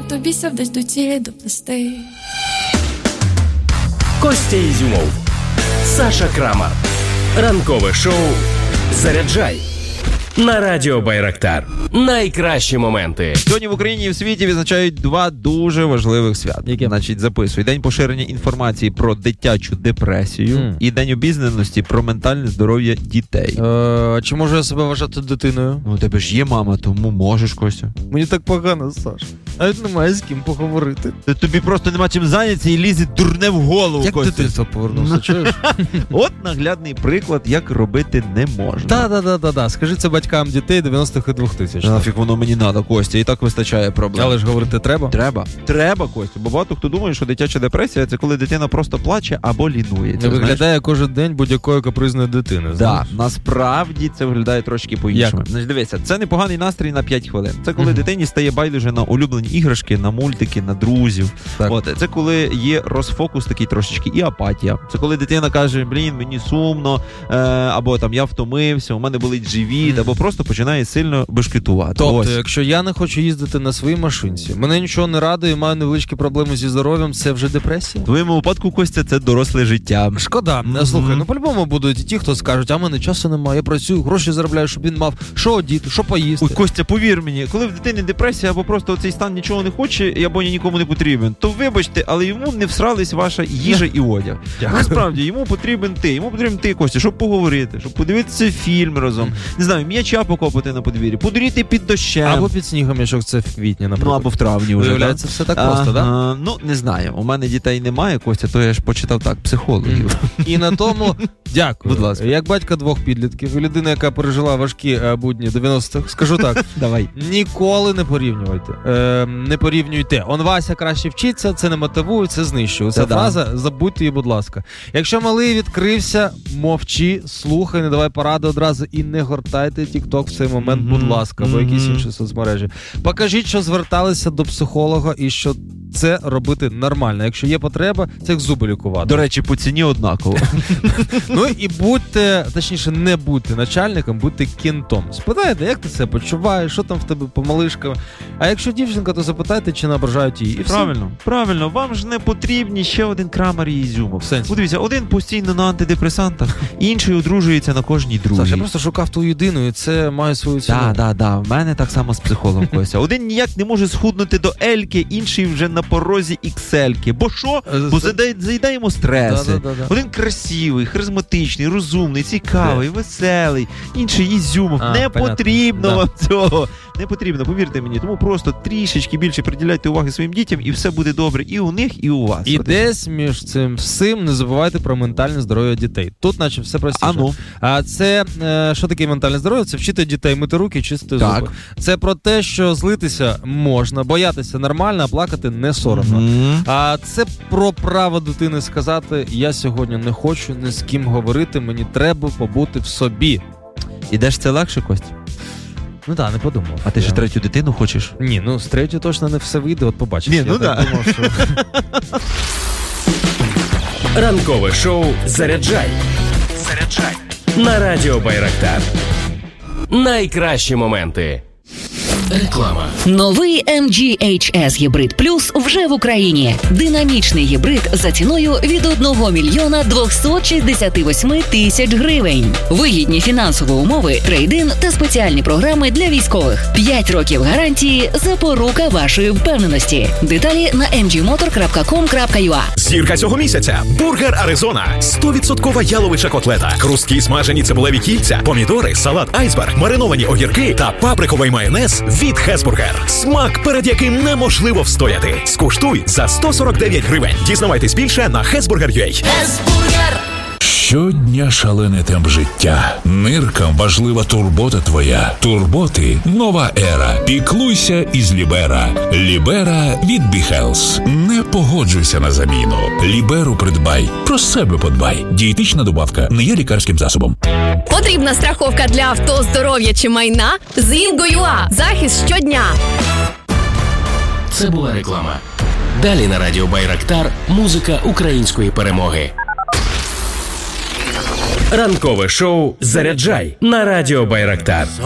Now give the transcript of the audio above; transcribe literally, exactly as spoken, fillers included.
тобі ся вдасть до цілі доплести. Костя Ізюмов, Саша Крамар. Ранкове шоу «Заряджай» на Радіо Байрактар. Найкращі моменти. Сьогодні в Україні і в світі відзначають два дуже важливих свят. Які? Значить, записуй. День поширення інформації про дитячу депресію mm. і День обізнаності про ментальне здоров'я дітей. Е, чи можу я себе вважати дитиною? Ну, у тебе ж є мама, тому можеш, Костя. Мені так погано, Саш. Навіть немає з ким поговорити. Тобі просто нема чим зайнятися і лізе дурне в голову, як Костя. Як дитинство повернувся, чуєш? От наглядний приклад, як робити не можна. Так-так-так. Скажи це батькам дітей дев'яностих і двохтисячних. Нафіг воно мені надо, Костя, і так вистачає проблем. Але ж говорити треба? Треба. Треба, Костя. Бо багато хто думає, що дитяча депресія – це коли дитина просто плаче або лінується. Не виглядає кожен день будь-якої капризної дитини. Так, да, насправді це виглядає трошки по-іншому. Значить, дивися, це непоганий настрій на п'ять хвилин. Це коли mm-hmm. дитині стає байдуже на улюблені іграшки, на мультики, на друзів. От, це коли є розфокус такий трошечки і апатія. Це коли дитина каже, блін, мені сумно, е, або там я втомився, у мене болить живіт, mm-hmm. або просто починає сильно бешкетувати. Тобто, Ось. якщо я не хочу їздити на своїй машинці, мене нічого не радує, маю невеличкі проблеми зі здоров'ям, це вже депресія? В твоєму випадку, Костя, це доросле життя. Шкода. Mm-hmm. Слухай, ну по-любому будуть і ті, хто скажуть, а в мене часу немає, я працюю, гроші заробляю, щоб він мав що одіти, що поїсти. Ой, Костя, повір мені, коли в дитини депресія або просто цей стан нічого не хоче, або нікому не потрібен, то вибачте, але йому не всрались ваша їжа і одяг. Дякую. Насправді, йому потрібен ти, йому потрібен ти, Костя, щоб поговорити, щоб подивитися фільм разом, не знаю, м'яча покопати на подвір'ї, подуріти під дощем. Або під снігом, якщо це в квітні, наприклад. Ну, або в травні вже. Виявляється, да? все так просто, так? Да? Ну, не знаю, у мене дітей немає, Костя, то я ж почитав так, психологів. І на тому дякую. Будь ласка. Як батька двох підлітків, і людина, яка пережила важкі будні дев'яностих, скажу так, давай. Ніколи не порівнювайте. Е, не порівнюйте. Он Вася краще вчиться, це не мотивує, це знищує. Ця фраза, да. Забудьте її, будь ласка. Якщо малий відкрився, мовчи, слухай, не давай поради одразу і не гортайте TikTok в цей момент, mm-hmm. будь ласка, або mm-hmm. якісь інші соцмережі. Покажіть, що зверталися до психолога і що це робити нормально. Якщо є потреба, це як зуби лікувати. До речі, по ціні однаково. Ну і будьте, точніше, не будьте начальником, будьте кінтом. Спитайте, як ти себе почуваєш, що там в тебе по малишкам. А якщо дівчинка, то запитайте, чи не ображають її. І правильно, все. Правильно. Вам ж не потрібні ще один Крамар і Ізюмов. Подивіться, один постійно на антидепресантах, інший одружується на кожній другій. Саш, я просто шукав ту єдину, і це має свою ціну. Так, так, так. В мене так само з психологом, Костя. Один ніяк не може схуднути до Ельки, інший вже на порозі іксельки. Бо що? Бо заїдаємо стреси. Да, да, да, да. Один красивий, харизматичний, розумний, цікавий, веселий. Інший Ізюмов. А, не понятно. Потрібно да. вам цього. Не потрібно, повірте мені. Тому просто трішечки більше приділяйте уваги своїм дітям, і все буде добре і у них, і у вас. І десь між цим всім не забувайте про ментальне здоров'я дітей. Тут наче все простіше. А, ну. а це, е, що таке ментальне здоров'я? Це вчити дітей мити руки, чистити так. зуби. Це про те, що злитися можна, боятися нормально, а плакати не соромно. Mm-hmm. А це про право дитини сказати, я сьогодні не хочу ні з ким говорити, мені треба побути в собі. І де ж це легше, Костя? Ну так, не подумав. А ти я... ж третю дитину хочеш? Ні, ну з третю точно не все вийде, от побачиш. Ні, ну так. Да. Що... Ранкове шоу «Заряджай». Заряджай. На Радіо Байрактар. Найкращі моменти. Реклама. Новий ем джі ейч ес Гібрид Плюс вже в Україні. Динамічний гібрид за ціною від одного мільйона двохсот шістдесят вісім тисяч гривень. Вигідні фінансові умови, трейд-ін та спеціальні програми для військових. п'ять років гарантії – запорука вашої впевненості. Деталі на ем джі мотор крапка ком крапка ю а. Зірка цього місяця. Бургер Аризона. сто відсотків яловича котлета. Хрусткі смажені цибулеві кільця, помідори, салат айсберг, мариновані огірки та паприковий майонез від Хесбургер. Смак, перед яким неможливо встояти. Скуштуй за сто сорок дев'ять гривень. Дізнавайтесь більше на хесбургер крапка ю а. Хесбургер! Щодня шалений темп життя. Ниркам важлива турбота твоя. Турботи – нова ера. Піклуйся із Лібера. Лібера від BeHealth. Не погоджуйся на заміну. Ліберу придбай. Про себе подбай. Дієтична добавка не є лікарським засобом. Потрібна страховка для авто, здоров'я чи майна? З Інго.ua. Захист щодня. Це була реклама. Далі на Радіо Байрактар музика української перемоги. Ранкове шоу «Заряджай» на Радіо Байрактар.